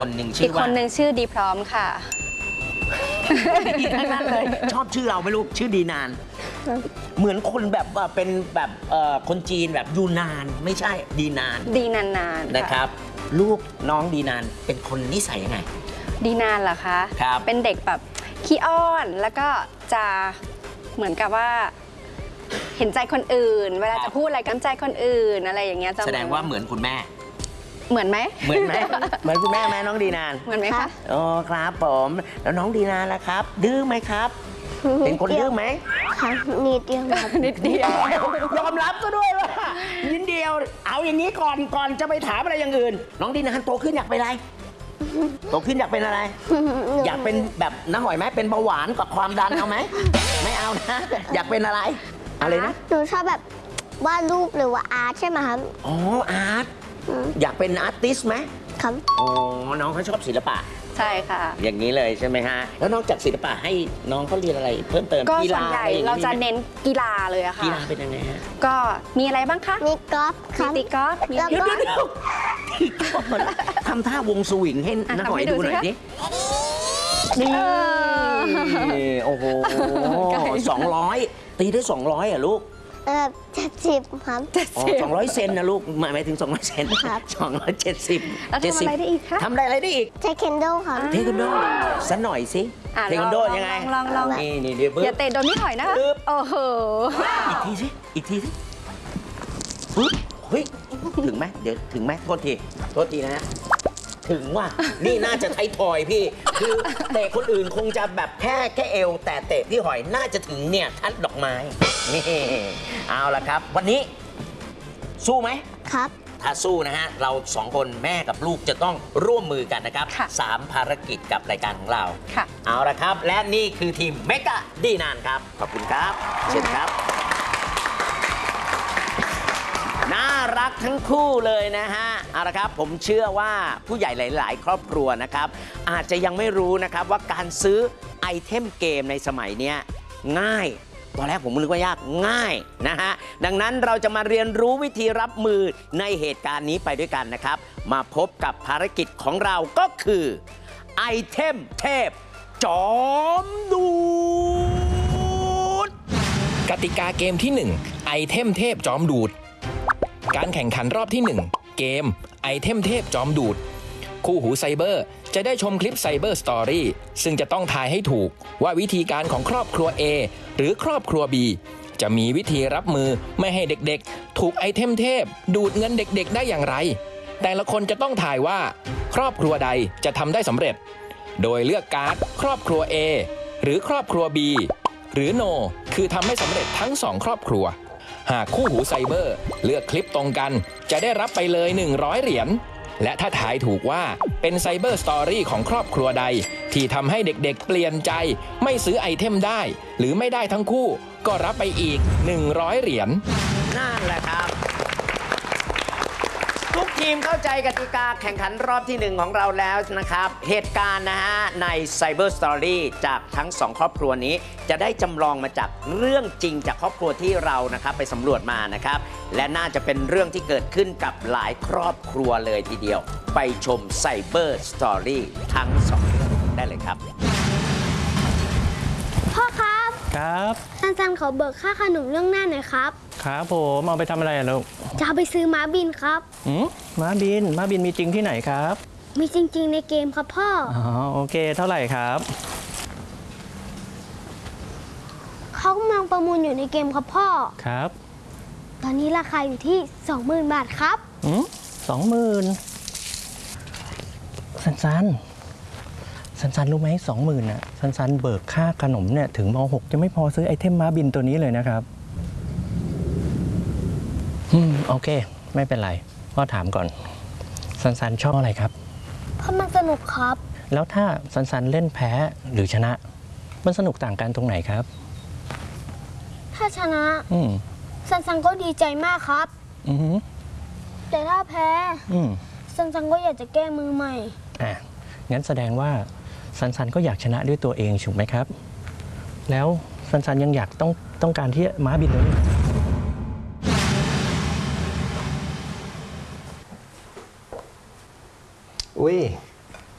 คนหนึ่งชื่อีอก ว่าคนหนึ่งชื่อดีพร้อมค่ะดีทั้งนั้นเลยชอบชื่อเราไหมลูกชื่อดีนาน เหมือนคนแบบว่าเป็นแบบคนจีนแบบยูนานไม่ใช่ดีนานดีนานๆนะครับ ลูกน้องดีนานเป็นคนนิสัยยังไงดีนานเหรอคะครับเป็นเด็กแบบขี้อ้อนแล้วก็จะเหมือนกับว่า เห็นใจคนอื่น เวลาจะพูดอะไรก็ใจคนอื่นอะไรอย่างเงี้ยจะแสดงว่าเหมือนคุณแม่เหมือนไหมเหมือนไหม เหมือนคุณแม่ไหมน้องดีนานเหมือนไหมคะอ๋อครับผมแล้วน้องดีนานล่ะครับ ดื้อไหมครับ เป็นคนดื้อไหมครับนิดเดียวครับนิดเดียวยอมรับก็ด้วยว่ายินเดียว เอาอย่างนี้ก่อนจะไปถามอะไรอย่างอื่น น้องดีนานโตขึ้นอยากเป็นอะไรโตขึ้นอยากเป็นอะไร อยากเป็นแบบน้าหอยไหมเป็นเบาหวานกับความดันเอาไหมไม่เอานะ อยากเป็นอะไรอะไรนะหนูชอบแบบวาดรูปหรือว่าอาร์ตใช่ไหมครับอ๋ออาร์ตอยากเป็นอาร์ติสต์ไหมครับอ๋อน้องเขาชอบศิลปะใช่ค่ะอย่างนี้เลยใช่ไหมฮะแล้วนอกจากศิลปะให้น้องเขาเรียนอะไร เพิ่มเติมก็กีส่วฬานใหญ่อไอย่งเราจะมีไหมเน้นกีฬาเลยอะค่ะกีฬาเป็นยังไงฮะก็มีอะไรบ้างคะมีกอล์ฟคมีรับตีกอล์ฟมีแล้วก็ทำท่าวงสวิงให้อ่ะน้าทำหอยให้ดูดูหน่อยสิคะดินี่เออโอ้โหไกล 200 ตีได้ 200อ่ะลูก 70ครับอ๋อ200 เซนนะลูกหมายถึง200 เซนครับ 270 แล้วทำอะไรได้อีกคะทำได้อะไรได้อีกเทคเคนโดครับเทควันโดสักหน่อยสิอ่ะเทควันโดลองยังไงลองนี่เดี๋ยวปึ๊บอย่าเตะโดนพี่หอยนะคะปึ๊บโอ้โหอีกทีสิ อีกทีสิปึ๊บเฮ้ย ถึงไหมเดี๋ยวถึงไหมโทษทีนะฮะ ถึงว่ะ นี่น่าจะไทยทอยพี่ คือเตะคนอื่นคงจะแบบแค่เอว แต่เตะพี่หอยน่าจะถึงเนี่ยทัดดอกไม้ นี่เอาละครับ วันนี้ สู้ไหมครับถ้าสู้นะฮะ เราสองคนแม่กับลูกจะต้องร่วมมือกันนะครับค่ะ 3 ภารกิจกับรายการของเราค่ะเอาละครับ และนี่คือทีมเมกะดีนานครับ ขอบคุณครับเชิญครับ น่ารักทั้งคู่เลยนะฮะ เอาละครับ ผมเชื่อว่าผู้ใหญ่หลาย ๆ ครอบครัวนะครับ อาจจะยังไม่รู้นะครับว่าการซื้อไอเทมเกมในสมัยเนี้ยง่าย ตอนแรกผมนึกว่ายากง่ายนะฮะ ดังนั้นเราจะมาเรียนรู้วิธีรับมือในเหตุการณ์นี้ไปด้วยกันนะครับ มาพบกับภารกิจของเราก็คือไอเทมเทพจอมดูดกติกาเกมที่ 1 ไอเทมเทพจอมดูด การแข่งขันรอบที่ 1 เกมไอเทมเทพจอมดูด คู่หูไซเบอร์จะได้ชมคลิปไซเบอร์สตอรี่ซึ่งจะต้องทายให้ถูกว่าวิธีการของครอบครัว A หรือครอบครัว B จะมีวิธีรับมือไม่ให้เด็กๆ ถูกไอเทมเทพดูดเงินเด็กๆได้อย่างไร แต่ละคนจะต้องทายว่า ครอบครัวใดจะทำได้สำเร็จ โดยเลือกการ์ดครอบครัว A หรือครอบครัว B หรือ No คือทำให้สำเร็จทั้ง 2 ครอบครัว หากคู่หูไซเบอร์เลือกคลิปตรงกันจะได้รับไปเลย100 เหรียญ และถ้าทายถูกว่าเป็นไซเบอร์สตอรี่ของครอบครัวใด ที่ทำให้เด็กๆเปลี่ยนใจไม่ซื้อไอเทมได้ หรือไม่ได้ทั้งคู่ก็รับไปอีก100 เหรียญนั่นแหละครับ ทุกทีมเข้าใจกติกาแข่งขันรอบที่ 1 ของเราแล้วนะครับ เหตุการณ์นะฮะใน Cyber Story จากทั้ง 2 ครอบครัวนี้ จะได้จำลองมาจากเรื่องจริงจากครอบครัวที่เรานะครับไปสำรวจมานะครับ และน่าจะเป็นเรื่องที่เกิดขึ้นกับหลายครอบครัวเลยทีเดียว ไปชม Cyber Story ทั้ง 2 เรื่องได้เลยครับพ่อครับครับซันขอเบิกค่าขนมเรื่องหน้าหน่อยครับครับผมเอาไปทำอะไรอะลูกจะเอาไปซื้อม้าบินครับม้าบินมีจริงที่ไหนครับมีจริงๆในเกมครับพ่ออ๋อโอเคเท่าไหร่ครับเขากำลังประมูลอยู่ในเกมครับพ่อครับตอนนี้ราคาอยู่ที่ 20,000 บาทครับ 20,000สันรู้ไหม20,000น่ะสันเบิกค่าขนมเนี่ยถึงม.6 จะไม่พอซื้อไอเทมม้าบินตัวนี้เลยนะครับโอเค ไม่เป็นไรพ่อถามก่อนสันชอบอะไรครับเพราะมันสนุกครับแล้วถ้าสันเล่นแพ้หรือชนะ มันสนุกต่างกันตรงไหนครับถ้าชนะอืมก็ดีใจมากครับอือหือแต่ถ้าแพ้อืมซันก็อยากจะแก้มือใหม่งั้นแสดงว่าสันก็อยากชนะด้วยตัวเองถูกไหมครับ แล้วสันยังอยากต้องการที่ม้าบินตัวนี้อุ้ย